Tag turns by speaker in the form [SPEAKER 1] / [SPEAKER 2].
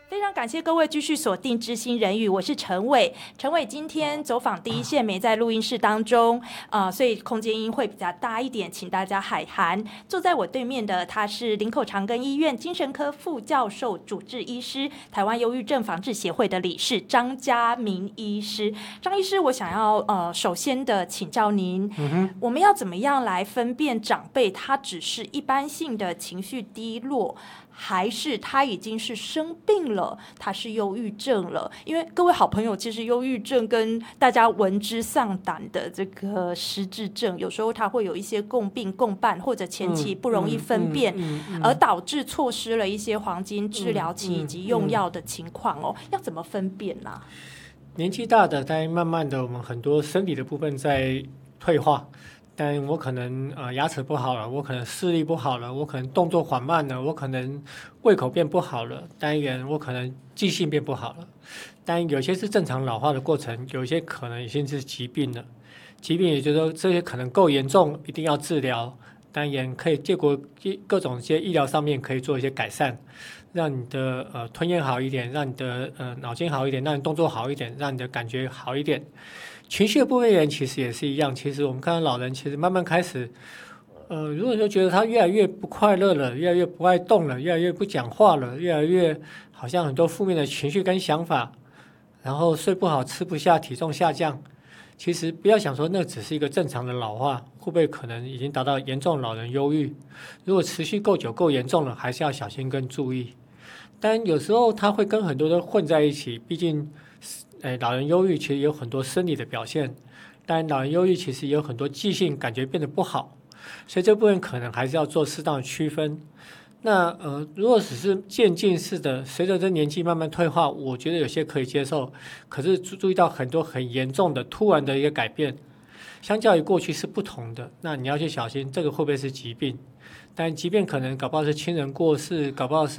[SPEAKER 1] 非常感谢各位继续锁定知心人语，我是陈伟。陈伟今天走访第一线，没在录音室当中，所以空间音会比较大一点，请大家海涵。坐在我对面的他是林口长庚医院精神科副教授、主治医师，台湾忧郁症防治协会的理事张家明医师。张医师，我想要首先的请教您，我们要怎么样来分辨长辈他只是一般性的情绪低落，还是他已经是生病了，他是忧郁症了？因为各位好朋友，其实忧郁症跟大家闻之丧胆的这个失智症，有时候它会有一些共病共伴，或者前期不容易分辨，而导致错失了一些黄金治疗期以及用药的情况哦。要怎么分辨呢？
[SPEAKER 2] 年纪大的，但慢慢的我们很多生理的部分在退化。但我可能牙齿不好了，我可能视力不好了，我可能动作缓慢了，我可能胃口变不好了，当然我可能记性变不好了。但有些是正常老化的过程，有些可能已经是疾病了。疾病也就是说这些可能够严重，一定要治疗。当然可以借过各种一些医疗上面可以做一些改善，让你的吞咽好一点，让你的脑筋好一点，让你动作好一点，让你的感觉好一点。情绪的部分人其实也是一样，其实我们看到老人其实慢慢开始，如果说觉得他越来越不快乐了，越来越不爱动了，越来越不讲话了，越来越好像很多负面的情绪跟想法，然后睡不好、吃不下、体重下降，其实不要想说那只是一个正常的老化，会不会可能已经达到严重老人忧郁？如果持续够久、够严重了，还是要小心跟注意。但有时候他会跟很多人混在一起，毕竟老人忧郁其实有很多生理的表现，但老人忧郁其实也有很多记性感觉变得不好，所以这部分可能还是要做适当的区分。那如果只是渐进式的，随着这年纪慢慢退化，我觉得有些可以接受。可是注意到很多很严重的、突然的一个改变，相较于过去是不同的，那你要去小心这个会不会是疾病？但即便可能搞不好是亲人过世，搞不好是